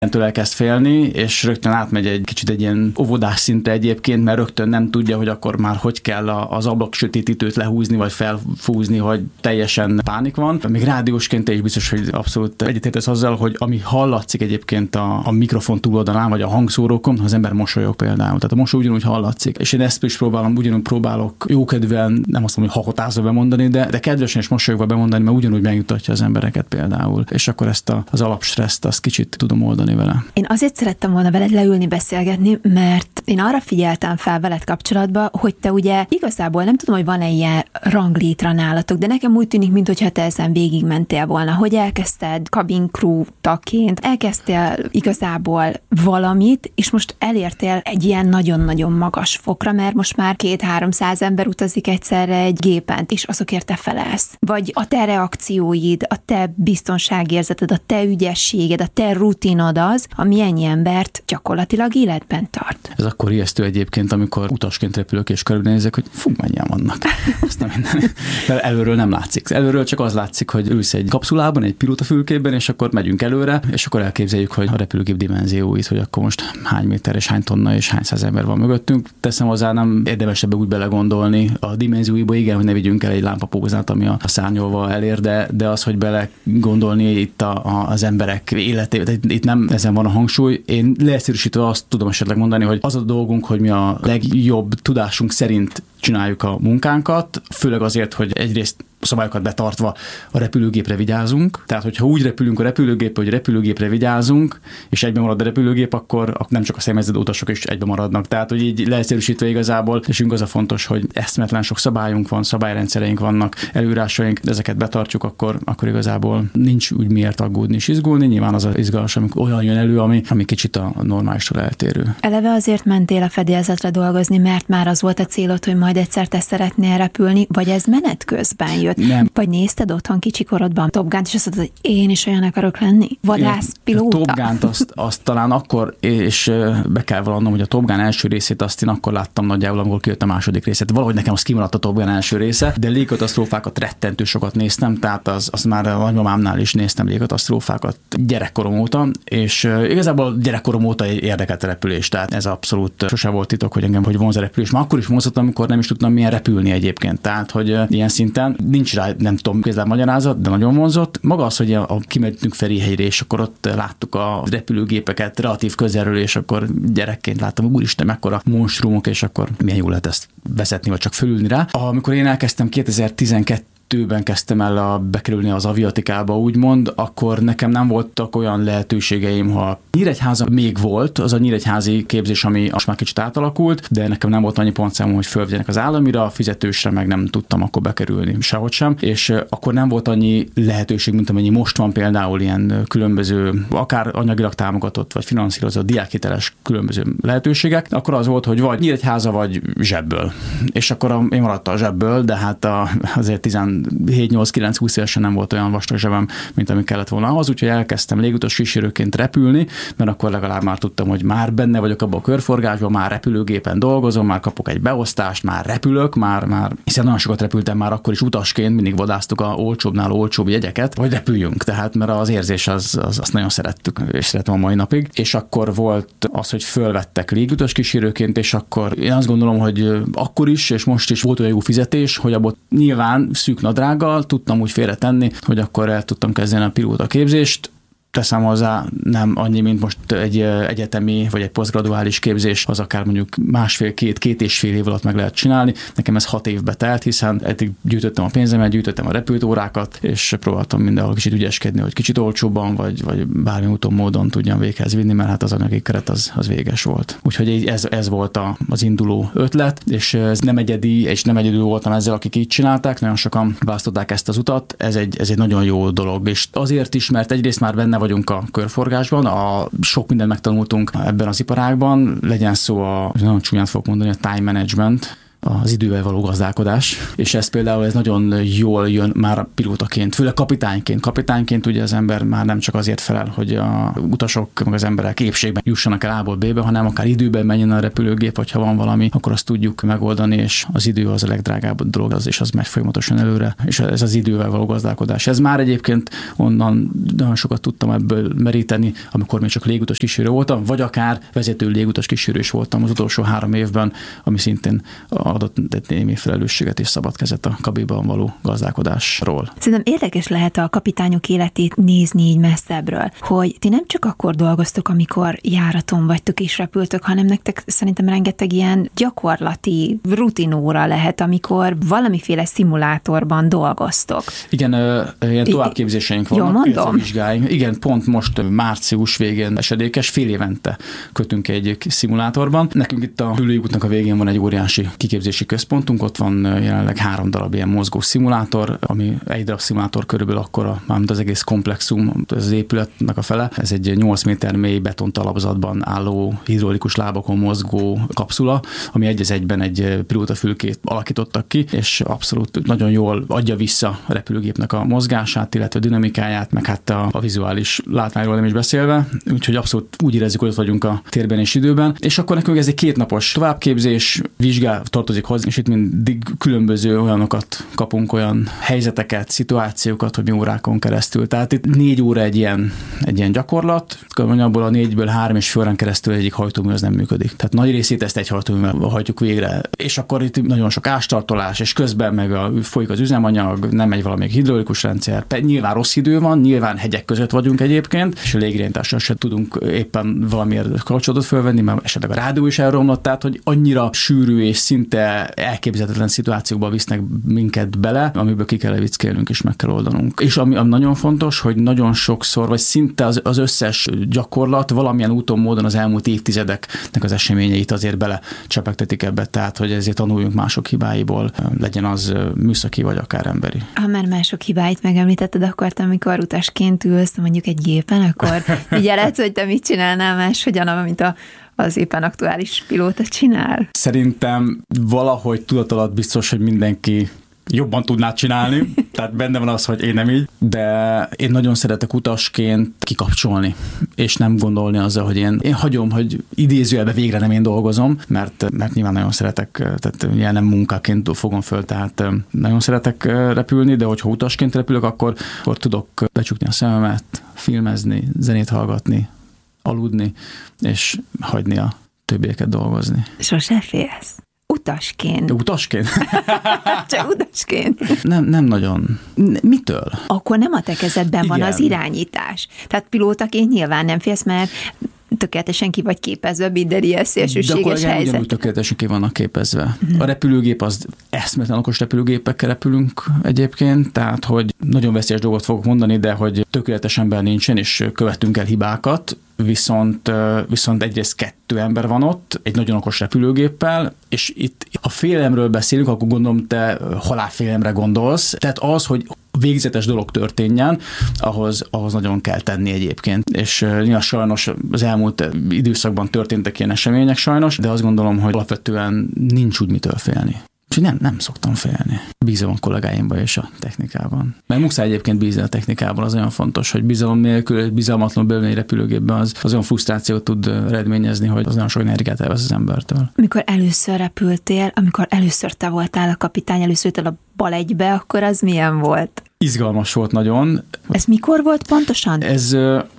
Től elkezd félni, és rögtön átmegy egy kicsit egy ilyen óvodás szintre egyébként, mert rögtön nem tudja, hogy akkor már hogy kell az ablak sötétítőt lehúzni, vagy felfúzni, hogy teljesen pánik van. Még rádiósként is biztos, hogy abszolút egyetértesz azzal, hogy ami hallatszik egyébként a mikrofon túloldalán, vagy a hangszórókon, az ember mosolyog például. Tehát a mosoly ugyanúgy hallatszik. És én ezt is próbálok jókedvűen, nem azt mondom, hogy hahotázva bemondani, de kedvesen és mosolyogva bemondani, mert ugyanúgy megjutatja az embereket például. És akkor ezt az alapstresszt azt kicsit tudom oldani vele. Én azért szerettem volna veled leülni, beszélgetni, mert én arra figyeltem fel veled kapcsolatban, hogy te ugye igazából nem tudom, hogy van-e ilyen ranglétra nálatok, de nekem úgy tűnik, mintha te ezen végigmentél volna, hogy elkezdted cabin crew tagként, elkezdtél igazából valamit, és most elértél egy ilyen nagyon-nagyon magas fokra, mert most már 200-300 ember utazik egyszerre egy gépen, és azokért te felelsz. Vagy a te reakcióid, a te biztonságérzeted, a te ügyességed, a te rutinod az, ami ennyi embert gyakorlatilag életben tart. Ez akkor ijesztő egyébként, amikor utasként repülök és körülnézek, hogy fú, mennyien vannak. Aztán minden. Mert előről nem látszik. Előről csak az látszik, hogy ülsz egy kapszulában, egy pilótafülkében, és akkor megyünk előre, és akkor elképzeljük, hogy a repülőgép dimenzióit, hogy akkor most hány méter és hány tonna és hány száz ember van mögöttünk. Teszem hozzá, nem érdemes ebbe úgy belegondolni. A dimenzióiba igen, hogy ne vigyünk el egy lámpapózát, ami a szárnyolva elér, de az, hogy belegondolni itt az emberek életébe, itt nem ezen van a hangsúly. Én leegyszerűsítve azt tudom esetleg mondani, hogy az a dolgunk, hogy mi a legjobb tudásunk szerint csináljuk a munkánkat, főleg azért, hogy egyrészt szabályokat betartva a repülőgépre vigyázunk. Tehát, hogyha úgy repülünk a repülőgépre, hogy repülőgépre vigyázunk, és egyben marad a repülőgép, akkor nem csak a személyzeti utasok is egyben maradnak. Tehát, hogy így leegyszerűsítve igazából, és az a fontos, hogy eszméletlen sok szabályunk van, szabályrendszereink vannak, előírásaink, de ezeket betartjuk, akkor igazából nincs úgy miért aggódni és izgulni. Nyilván az izgalmas, amikor olyan jön elő, ami kicsit a normálistól eltérő. Eleve azért mentél a fedélzetre dolgozni, mert már az volt a célod, hogy majd egyszer te szeretnél repülni, vagy ez menet közben jött? Nem. Vagy nézted otthon kicsikorodban Top Gun-t, és azt mondtad, hogy én is olyan akarok lenni? Vadászpilóta? A Top Gun-t azt talán akkor, és be kell vallanom, hogy a Top Gun első részét azt én akkor láttam nagyjából, amikor kijött a második részét. Valahogy nekem az kimaradt a Top Gun első része, de légkatasztrófákat rettentő sokat néztem, tehát az már a nagymamámnál is néztem légkatasztrófákat gyerekkorom óta, és igazából gyerekkorom óta érdekelt a repülés, tehát ez abszolút sose volt titok, hogy engem hogy vonz a repülés. Már akkor is vonzottam, amikor nem is tudtam milyen repülni egyébként. Tehát, hogy ilyen szinten nincs rá, nem tudom, kézzel magyarázat, de nagyon vonzott. Maga az, hogy kimentünk Ferihegyre, és akkor ott láttuk a repülőgépeket relatív közelről, és akkor gyerekként láttam, úristen, mekkora monstrumok, és akkor milyen jó lehet ezt vezetni, vagy csak fölülni rá. Amikor én elkezdtem 2012-ben kezdtem el bekerülni az aviatikába, úgymond, akkor nekem nem voltak olyan lehetőségeim, ha Nyíregyháza még volt, az a nyíregyházi képzés, ami most már kicsit átalakult, de nekem nem volt annyi pontszámom, hogy fölvegyenek az államira, a fizetősre meg nem tudtam akkor bekerülni sehogy sem, és akkor nem volt annyi lehetőség, mint amennyi most van, például ilyen különböző, akár anyagilag támogatott, vagy finanszírozott diákhiteles különböző lehetőségek, akkor az volt, hogy vagy Nyíregyháza, vagy zsebből. És akkor én maradtam a zsebből, de hát azért 17-8-9-20 évesen nem volt olyan vastag zsebem, mint ami kellett volna ahhoz, úgyhogy elkezdtem légutas kísérőként repülni, mert akkor legalább már tudtam, hogy már benne vagyok abban a körforgásban, már repülőgépen dolgozom, már kapok egy beosztást, már repülök, már hiszen nagyon sokat repültem már akkor is utasként, mindig vadásztuk a olcsóbbnál olcsóbb jegyeket, hogy repüljünk, tehát mert az érzés azt nagyon szerettük, és szeretem a mai napig. És akkor volt az, hogy fölvettek légutas kísérőként, és akkor én azt gondolom, hogy akkor is, és most is volt olyan jó fizetés, hogy abból nyilván szűk nadrággal tudtam úgy félretenni, hogy akkor el tudtam kezdeni a pilóta képzést. Teszem hozzá, nem annyi, mint most egy egyetemi vagy egy posztgraduális képzés, az akár mondjuk két és fél év alatt meg lehet csinálni. Nekem ez 6 évbe telt, hiszen eddig gyűjtöttem a pénzemet, gyűjtöttem a repülőórákat, és próbáltam mindenhol kicsit ügyeskedni, hogy kicsit olcsóbban, vagy bármi úton, módon tudjam véghez vinni, mert hát az anyagi keret az véges volt. Úgyhogy ez volt az induló ötlet, és ez nem egyedi, és nem egyedül voltam ezzel, akik így csinálták, nagyon sokan választották ezt az utat, ez egy nagyon jó dolog, és azért is, mert egyrészt már benne vagyunk a körforgásban, sok mindent megtanultunk ebben az iparágban, legyen szó nagyon csúnyán fogok mondani, a time management, az idővel való gazdálkodás, és ez például nagyon jól jön már pilótaként, főleg kapitányként. Kapitányként ugye az ember már nem csak azért felel, hogy a utasok meg az emberek épségben jussanak el A-ból B-be, hanem akár időben menjen a repülőgép, vagy ha van valami, akkor azt tudjuk megoldani, és az idő az a legdrágább dolog, és az megy folyamatosan előre, és ez az idővel való gazdálkodás. Ez már egyébként onnan nagyon sokat tudtam ebből meríteni, amikor még csak légutas kísérő voltam, vagy akár vezető légutas kísérő is voltam az utolsó 3 évben, ami szintén adott némi felelősséget és szabad kezet a kabinban való gazdálkodásról. Szerintem érdekes lehet a kapitányok életét nézni így messzebbről, hogy ti nem csak akkor dolgoztok, amikor járaton vagytok és repültök, hanem nektek szerintem rengeteg ilyen gyakorlati rutinóra lehet, amikor valamiféle szimulátorban dolgoztok. Igen, ilyen továbbképzéseink vannak, illetve vizsgáink. Igen, pont most március végén esedékes, fél évente kötünk egy szimulátorban. Nekünk itt a Hüllői útnak a végén van egy óriási kiképzési központunk, ott van jelenleg 3 darab ilyen mozgó szimulátor, ami egy darab szimulátor körülbelül akkora, mármint az egész komplexum, ez az épületnek a fele. Ez egy 8 méter mély betontalapzatban álló hidraulikus lábakon mozgó kapszula, ami egyben egy pilótafülkét alakítottak ki, és abszolút nagyon jól adja vissza a repülőgépnek a mozgását, illetve a dinamikáját, meg hát a vizuális látványról nem is beszélve, úgyhogy abszolút úgy érezzük, hogy ott vagyunk a térben és időben. És akkor nekünk ez egy 2 napos továbbképzés, vizsgál tartozik hozzá, és itt mindig különböző olyanokat kapunk, olyan helyzeteket, szituációkat, hogy mi órákon keresztül. Tehát itt 4 óra egy ilyen gyakorlat, abból a 4-ből 3,5 órán keresztül egyik hajtómű az nem működik. Tehát nagy részét ezt egy hajtóművel hajtjuk végre. És akkor itt nagyon sok ástartolás, és közben meg folyik az üzemanyag, nem megy valamelyik hidraulikus rendszer. Nyilván rossz idő van, nyilván hegyek között vagyunk egyébként, és a légirányítással se tudunk éppen valamiért kapcsolatot fölvenni, mert esetleg a rádió is elromlott, tehát hogy annyira sűrű és szinte elképzelhetetlen szituációkba visznek minket bele, amiből ki kell levickélnünk és meg kell oldanunk. És ami nagyon fontos, hogy nagyon sokszor, vagy szinte az összes gyakorlat valamilyen úton, módon az elmúlt évtizedeknek az eseményeit azért bele csepegtetik ebbe, tehát hogy ezért tanuljunk mások hibáiból, legyen az műszaki vagy akár emberi. Ha már mások hibáit megemlítetted, akkor te, amikor utasként ülsz mondjuk egy gépen, akkor figyeled, hogy te mit csinálnál máshogyan, mint az éppen aktuális pilóta csinál? Szerintem valahogy tudat alatt biztos, hogy mindenki jobban tudná csinálni, tehát benne van az, hogy én nem így, de én nagyon szeretek utasként kikapcsolni, és nem gondolni azzal, hogy én hagyom, hogy idézőjelben végre nem én dolgozom, mert nyilván nagyon szeretek, tehát ilyen nem munkaként fogom föl, tehát nagyon szeretek repülni, de hogyha utasként repülök, akkor tudok becsukni a szememet, filmezni, zenét hallgatni, aludni, és hagyni a többieket dolgozni. Sose félsz? Utasként. De utasként? Csak utasként. Nem nagyon. Mitől? Akkor nem a te kezedben van az irányítás. Tehát pilótaként nyilván nem félsz, mert tökéletesen ki vagy képezve minden ilyen szélsőséges helyzet. Ugyanúgy tökéletesen ki vannak képezve. A repülőgép az eszméletlen okos repülőgépekkel repülünk egyébként, tehát hogy nagyon veszélyes dolgot fogok mondani, de hogy tökéletes ember nincsen, és követünk el hibákat, viszont egyrészt 2 ember van ott, egy nagyon okos repülőgéppel, és itt, ha félelemről beszélünk, akkor gondolom te halálfélelemre gondolsz. Tehát az, hogy végzetes dolog történjen, ahhoz nagyon kell tenni egyébként. És nyilván sajnos az elmúlt időszakban történtek ilyen események sajnos, de azt gondolom, hogy alapvetően nincs úgy mitől félni. Úgyhogy nem szoktam félni. Bízom a kollégáimban és a technikában. Mert muszáj egyébként bízni a technikában, az olyan fontos, hogy bizalom nélkül, bizalmatlan belül egy repülőgépben az olyan frusztrációt tud eredményezni, hogy az nagyon sok energiát elvesz az embertől. Amikor először repültél, amikor először te voltál a kapitány, először a bal egybe, akkor az milyen volt? Izgalmas volt nagyon. Ez mikor volt pontosan? Ez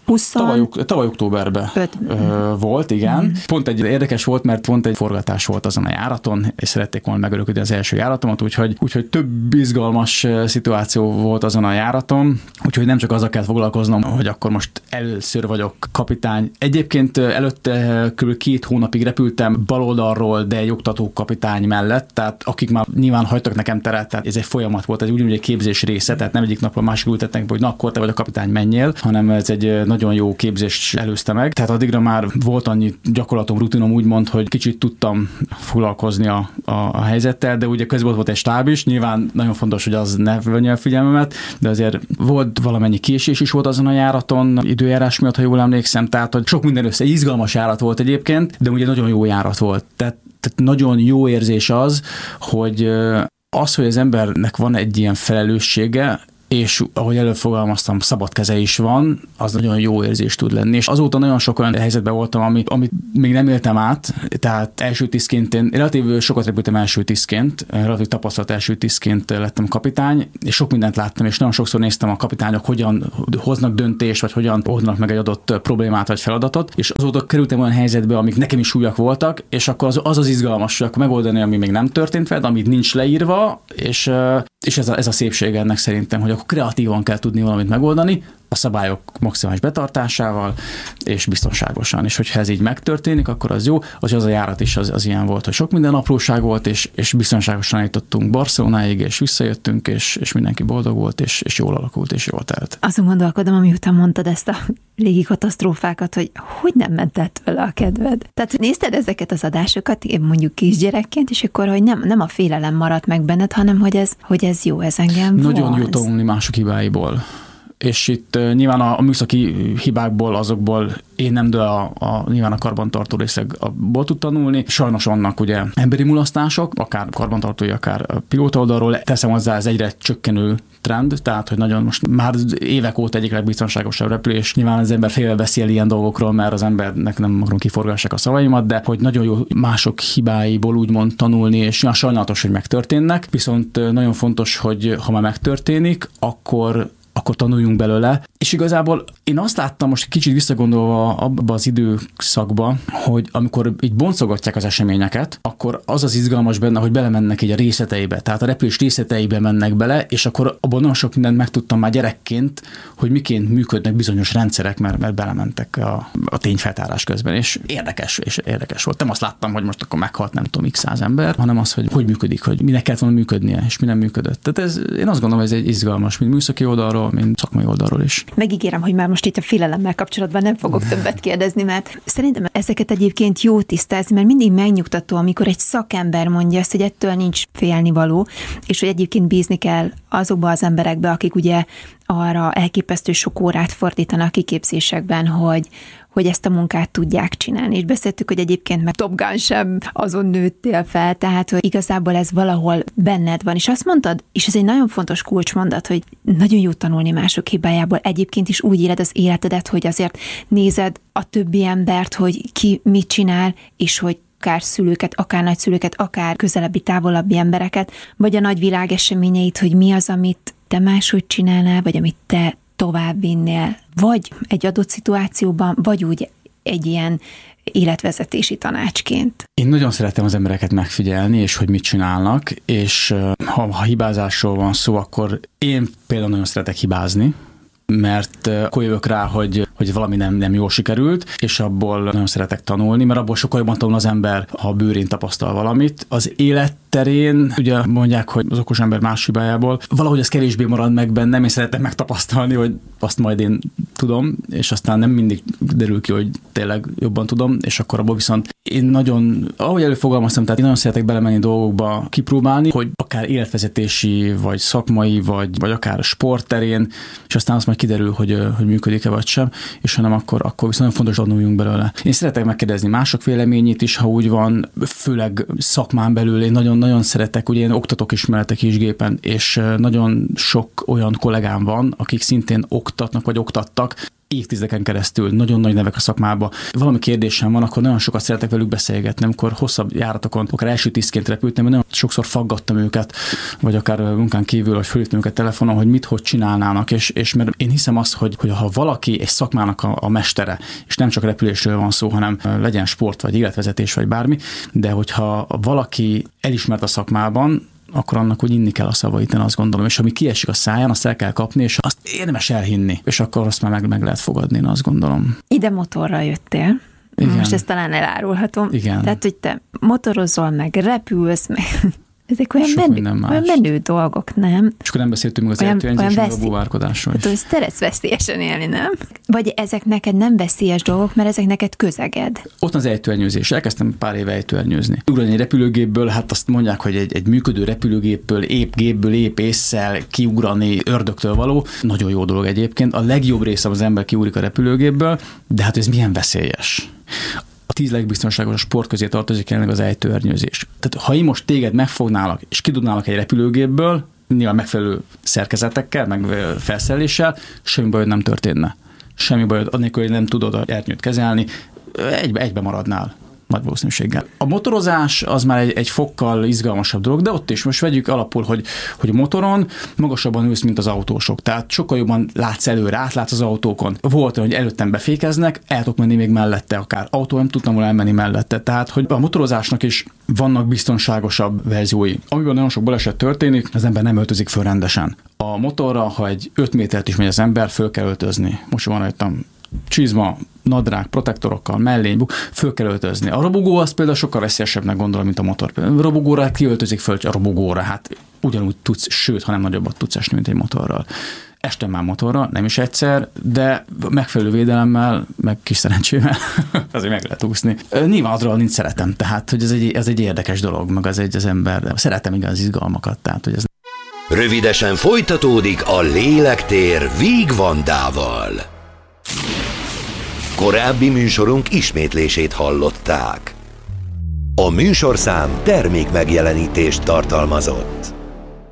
tavaly októberben volt, igen. Pont egy érdekes volt, mert pont egy forgatás volt azon a járaton, és szerették volna megörökölni az első járatomat, úgyhogy több izgalmas szituáció volt azon a járaton, úgyhogy nem csak azzal kell foglalkoznom, hogy akkor most először vagyok kapitány. Egyébként előtte kb. 2 hónapig repültem baloldalról, de egy oktató kapitány mellett, tehát akik már nyilván hagytak nekem teret, tehát ez egy folyamat volt, ez ugyanúgy egy képzés része, tehát nem egyik napról másik ültetnek, hogy na akkor te vagy a kapitány, menjél, hanem ez egy nagyon jó képzést előzte meg. Tehát addigra már volt annyi gyakorlatom, rutinom úgymond, hogy kicsit tudtam foglalkozni a helyzettel, de ugye közben volt egy stáb is, nyilván nagyon fontos, hogy az ne venje a figyelmemet, de azért volt valamennyi késés is volt azon a járaton, időjárás miatt, ha jól emlékszem, tehát hogy sok minden össze, izgalmas járat volt egyébként, de ugye nagyon jó járat volt. Tehát Tehát nagyon jó érzés az, hogy az embernek van egy ilyen felelőssége, és ahogy előfogalmaztam, szabad keze is van, az nagyon jó érzés tud lenni. És azóta nagyon sok olyan helyzetben voltam, amit még nem éltem át, tehát első tisztként, én relatív sokat repültem első tisztként, relatív tapasztalat első tisztként lettem kapitány, és sok mindent láttam, és nagyon sokszor néztem a kapitányok, hogyan hoznak döntést, vagy hogyan oldnak meg egy adott problémát, vagy feladatot, és azóta kerültem olyan helyzetbe, amik nekem is újak voltak, és akkor az izgalmas, hogy akkor megoldani, ami még nem történt veled, amit nincs leírva, és ez a szépség ennek szerintem, hogy akkor kreatívan kell tudni valamit megoldani, a szabályok maximális betartásával, és biztonságosan. És hogyha ez így megtörténik, akkor az jó. Az a járat is az ilyen volt, hogy sok minden apróság volt, és biztonságosan jutottunk Barcelonáig, és visszajöttünk, és mindenki boldog volt, és jól alakult, és jól telt. Azon gondolkodom, amiután mondtad ezt a légi katasztrófákat, hogy nem mentett vele a kedved. Tehát nézted ezeket az adásokat, én mondjuk kisgyerekként, és akkor, hogy nem a félelem maradt meg benned, hanem hogy ez jó, ez engem nagyon jó tanulni mások hibáiból. És itt nyilván a műszaki hibákból, azokból én nem, de nyilván a karbantartó részekból tud tanulni. Sajnos vannak ugye emberi mulasztások, akár karbantartói, akár pilóta oldalról. Teszem hozzá, ez egyre csökkenő trend, tehát hogy nagyon most már évek óta egyik legbiztonságosabb repülés. Nyilván az ember félve beszél ilyen dolgokról, mert az embernek nem akarom kiforgassák a szavaimat, de hogy nagyon jó mások hibáiból úgymond tanulni, és sajnálatos, hogy megtörténnek. Viszont nagyon fontos, hogy ha már megtörténik, akkor tanuljunk belőle. És igazából én azt láttam most kicsit visszagondolva abba az időszakba, hogy amikor így boncogatják az eseményeket, akkor az izgalmas benne, hogy belemennek így a részleteibe. Tehát a repülés részleteibe mennek bele, és akkor abban nagyon sok mindent megtudtam már gyerekként, hogy miként működnek bizonyos rendszerek, mert belementek a tényfeltárás közben. És érdekes volt. Nem azt láttam, hogy most akkor meghalt nem tudom x 100 ember, hanem az, hogy működik, hogy minek kellett volna működnie, és mi nem működött. Tehát én azt gondolom, ez egy izgalmas, mint műszaki oldalról, mint szakmai oldalról is. Megígérem, hogy már most itt a félelemmel kapcsolatban nem fogok többet kérdezni, mert szerintem ezeket egyébként jó tisztázni, mert mindig megnyugtató, amikor egy szakember mondja azt, hogy ettől nincs félnivaló, és hogy egyébként bízni kell azokba az emberekbe, akik ugye arra elképesztő sok órát fordítanak kiképzésekben, hogy ezt a munkát tudják csinálni. És beszéltük, hogy egyébként meg Top Gun sem azon nőttél fel, tehát hogy igazából ez valahol benned van. És azt mondtad, és ez egy nagyon fontos kulcsmondat, hogy nagyon jó tanulni mások hibájából. Egyébként is úgy éled az életedet, hogy azért nézed a többi embert, hogy ki mit csinál, és hogy akár szülőket, akár nagyszülőket, akár közelebbi, távolabbi embereket, vagy a nagy világ eseményeit, hogy mi az, amit te máshogy csinálnál, vagy amit te tovább vinnél, vagy egy adott szituációban, vagy úgy egy ilyen életvezetési tanácsként. Én nagyon szeretem az embereket megfigyelni, és hogy mit csinálnak, és ha hibázásról van szó, akkor én például nagyon szeretek hibázni, mert akkor jövök rá, hogy valami nem jól sikerült, és abból nagyon szeretek tanulni, mert abból sokkal jobban tanul az ember, ha a bőrén tapasztal valamit. Az életterén, ugye mondják, hogy az okos ember más hibájából, valahogy az kevésbé marad meg bennem, én szeretem megtapasztalni, hogy azt majd én tudom, és aztán nem mindig derül ki, hogy tényleg jobban tudom, és akkor abból viszont én nagyon, ahogy előfogalmaztam, tehát én nagyon szeretek belemenni dolgokba, kipróbálni, hogy akár életvezetési, vagy szakmai, vagy akár sportterén, és aztán azt majd kiderül, hogy működik-e vagy sem, és ha nem, akkor viszont nagyon fontos tanuljunk belőle. Én szeretek megkérdezni mások véleményét is, ha úgy van, főleg szakmán belül. Én nagyon-nagyon szeretek, ugye én oktatok ismeretek is gépen, és nagyon sok olyan kollégám van, akik szintén oktatnak, vagy oktattak, évtizedeken keresztül, nagyon nagy nevek a szakmába. Valami kérdésem van, akkor nagyon sokat szeretek velük beszélgetni, amikor hosszabb járatokon, akár első tisztként repültem, nagyon sokszor faggattam őket, vagy akár munkán kívül, vagy fölhívtam őket telefonon, hogy hogy csinálnának, és mert én hiszem azt, hogy ha valaki egy szakmának a mestere, és nem csak repülésről van szó, hanem legyen sport, vagy életvezetés, vagy bármi, de hogyha valaki elismert a szakmában, akkor annak úgy inni kell a szavait, én azt gondolom. És ami kiesik a száján, azt el kell kapni, és azt érdemes elhinni. És akkor azt már meg lehet fogadni, én azt gondolom. Ide motorral jöttél. Igen. Most ezt talán elárulhatom. Igen. Tehát, hogy te motorozol, meg repülsz, meg... Ezek olyan menő dolgok, nem? És akkor nem beszéltünk még az eltűenzésről, a búvárkodásról is. Tehát szeretsz veszélyesen élni, nem? Vagy ezek neked nem veszélyes dolgok, mert ezek neked közeged? Ott az ejtőernyőzés. Elkezdtem pár éve ejtőernyőzni. Ugrani egy repülőgépből, hát azt mondják, hogy egy működő repülőgépből, épp ésszel kiugrani ördögtől való. Nagyon jó dolog egyébként. A legjobb része az ember kiugrik a repülőgépből, de hát ez milyen veszélyes. A 10 legbiztonságosabb sport közé tartozik jelenleg az ejtőernyőzés. Tehát ha én most téged megfognálak, és kidudnálak egy repülőgépből, nyilván megfelelő szerkezetekkel, meg felszereléssel, semmi bajod nem történne. Semmi bajod, annélkül, hogy nem tudod a ernyőt kezelni, egybe maradnál nagy valószínűséggel. A motorozás az már egy fokkal izgalmasabb dolog, de ott is most vegyük alapul, hogy a motoron magasabban ülsz, mint az autósok. Tehát sokkal jobban látsz előre, átlátsz az autókon. Volt olyan, hogy előttem befékeznek, el tudok menni még mellette, akár autó nem tudtam volna elmenni mellette. Tehát, hogy a motorozásnak is vannak biztonságosabb verziói. Amiben nagyon sok baleset történik, az ember nem öltözik föl rendesen. A motorra, ha egy 5 métert is megy az ember, föl kell öltözni. Most van rajtam csizma, nadrág, protektorokkal, mellény, föl kell öltözni. A robogó az például sokkal veszélyesebbnek gondolom, mint a motor. A robogóra kiöltözik föl a robogóra, hát ugyanúgy tudsz, sőt, ha nem nagyobbat tudsz esni, mint egy motorral. Estem már motorra, nem is egyszer, de megfelelő védelemmel, meg kis szerencsével azért meg lehet úszni. Nyilván adrenalint szeretem, tehát hogy ez egy érdekes dolog, meg az ember, szeretem igaz izgalmakat, tehát hogy ez. Rövidesen folytatódik a Lélektér Vígvandával. Korábbi műsorunk ismétlését hallották. A műsorszám termék megjelenítést tartalmazott.